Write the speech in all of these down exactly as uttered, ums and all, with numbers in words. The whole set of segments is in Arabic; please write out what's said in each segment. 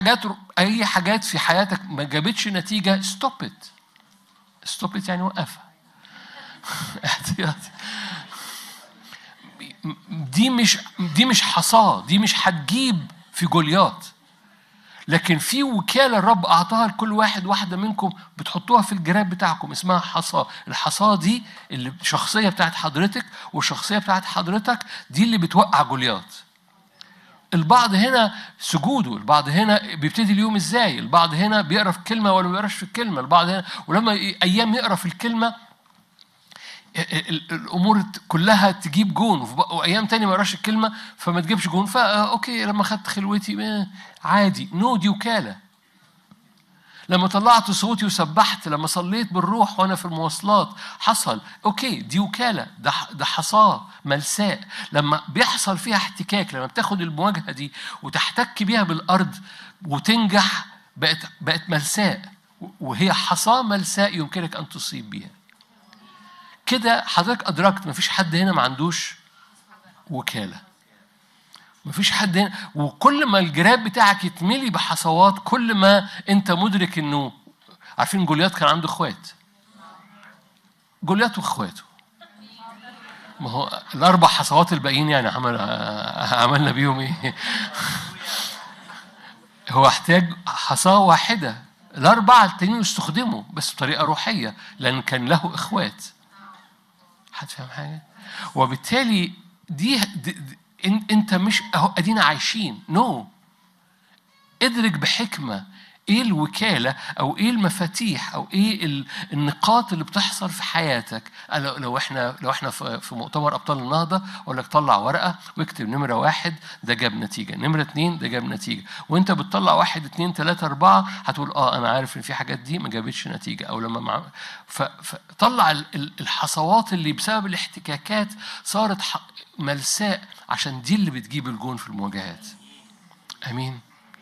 حاجات اي حاجات في حياتك ما جابتش نتيجه، ستوب ات. ستوب ات يعني وقفها. احتياطي. دي مش دي مش حصاه، دي مش هتجيب في جوليات، لكن في وكالة الرب أعطاها لكل واحد واحدة منكم، بتحطوها في الجراب بتاعكم، اسمها حصاة. الحصاة دي اللي الشخصية بتاعت حضرتك والشخصية بتاعت حضرتك دي اللي بتوقع جوليات. البعض هنا سجوده، البعض هنا بيبتدي اليوم ازاي، البعض هنا بيقرأ في الكلمة ولا ما بيقراش في الكلمة، البعض هنا ولما أيام يقرأ في الكلمة الأمور كلها تجيب جون، وأيام تاني ما يقراش الكلمة فما تجيبش جون. فأوكي لما خدت خلوتي عادي. نو دي وكالة. لما طلعت صوتي وسبحت، لما صليت بالروح وأنا في المواصلات حصل، أوكي دي وكالة. ده ده حصاه ملساء. لما بيحصل فيها احتكاك، لما بتاخد المواجهة دي وتحتك بيها بالأرض وتنجح، بقت بقت ملساء، وهي حصاه ملساء يمكنك أن تصيب بيها. كده حضرتك أدركت مفيش حد هنا ما عندوش وكالة. مفيش حد هنا. وكل ما الجراب بتاعك يتملي بحصوات، كل ما أنت مدرك إنه، عارفين جوليات كان عنده إخوات، جوليات وإخواته، ما هو الأربع حصوات الباقيين يعني عمل عملنا بيهم إيه؟ هو احتاج حصاة واحدة، الأربعة التانيين استخدموا بس بطريقة روحية لأن كان له إخوات. حد فاهم حاجة؟ وبالتالي دي, دي, دي انت مش اهو ادينا عايشين. نو no. ادرك بحكمة ايه الوكالة او ايه المفاتيح او ايه النقاط اللي بتحصل في حياتك. لو احنا لو احنا في مؤتمر ابطال النهضة اقول لك طلع ورقة واكتب نمرة واحد ده جاب نتيجة، نمرة اتنين ده جاب نتيجة، وانت بتطلع واحد اتنين تلاتة اربعة هتقول اه انا عارف ان في حاجات دي ما جابتش نتيجة. او لما مع... فطلع الحصوات اللي بسبب الاحتكاكات صارت ملساء، عشان دي اللي بتجيب الجون في المواجهات. امين.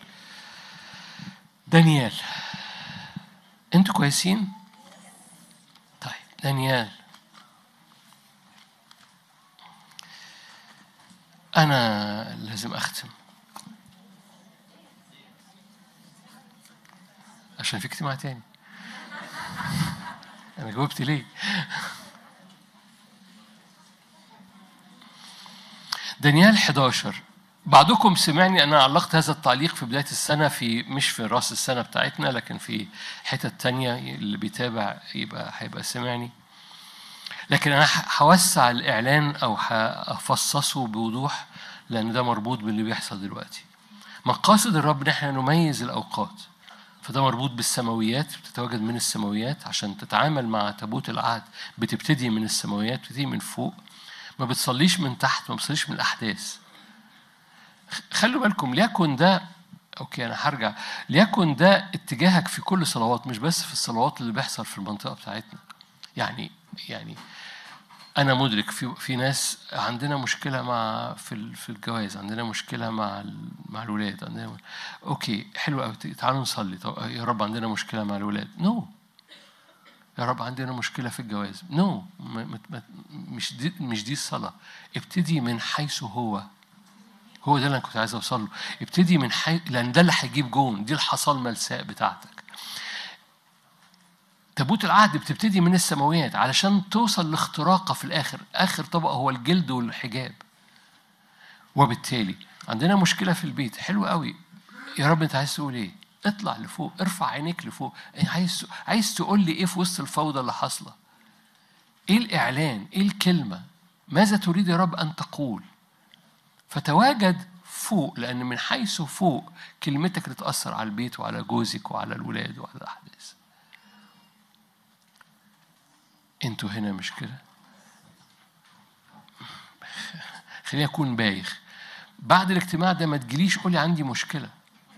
دانيال، انتوا كويسين؟ طيب دانيال، انا لازم اختم عشان في اجتماع تاني. انا جاوبت ليه؟ دانيال حداشر. بعضكم سمعني أنا علقت هذا التعليق في بداية السنة، في مش في رأس السنة بتاعتنا لكن في حتة تانية، اللي بيتابع يبقى هيبقى سمعني. لكن أنا هوسع الإعلان أو هفصصه بوضوح لأن ده مربوط باللي بيحصل دلوقتي. مقاصد الرب نحن نميز الأوقات، فده مربوط بالسماويات، بتتواجد من السماويات عشان تتعامل مع تابوت العهد، بتبتدي من السماويات، بتبتدي من فوق، ما بتصليش من تحت، ما بتصليش من الأحداث. خلوا بالكم، ليكن ده أوكي أنا هرجع، ليكن ده اتجاهك في كل صلوات، مش بس في الصلوات اللي بيحصل في المنطقة بتاعتنا. يعني يعني أنا مدرك في في ناس عندنا مشكلة مع في في الجواز، عندنا مشكلة مع مع الولاد، عندنا أوكي حلو قوي، تعالوا نصلي. طب يا رب عندنا مشكلة مع الولاد، نو no. يا رب عندنا مشكلة في الجواز، نو no. مش دي مش دي الصلاة. ابتدي من حيث هو، هو ده اللي أنا كنت عايز أوصل له. ابتدي من حي... لأن ده اللي هيجيب جون، دي الحصى الملساء بتاعتك. تابوت العهد بتبتدي من السماويات علشان توصل لاختراقة في الآخر. آخر طبقة هو الجلد والحجاب. وبالتالي عندنا مشكلة في البيت، حلو قوي. يا رب أنت عايز تقول إيه؟ اطلع لفوق، ارفع عينيك لفوق. عايز عايز تقول لي إيه في وسط الفوضى اللي حاصلة؟ إيه الإعلان؟ إيه الكلمة؟ ماذا تريد يا رب أن تقول؟ فتواجد فوق، لأن من حيث فوق كلمتك تتأثر على البيت وعلى جوزك وعلى الولاد وعلى الأحداث. أنتوا هنا مش كده؟ خليني أكون بايخ. بعد الاجتماع ده ما تجيليش قولي عندي مشكلة.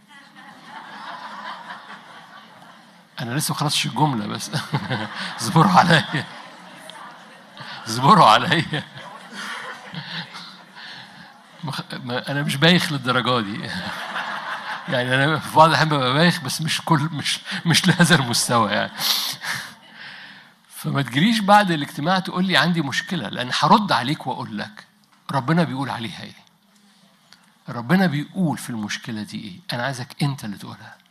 أنا لسه ما خلصتش الجملة بس. اصبروا عليا، اصبروا عليا. أنا مش بايخ للدرجة دي. يعني أنا في بعض الأحيان ببقى بايخ بس مش كل مش مش لهذا المستوى يعني. فما تجريش بعد الاجتماع تقول لي عندي مشكلة، لأن هرد عليك وأقول لك ربنا بيقول عليها إيه. ربنا بيقول في المشكلة دي إيه؟ أنا عايزك أنت اللي تقولها.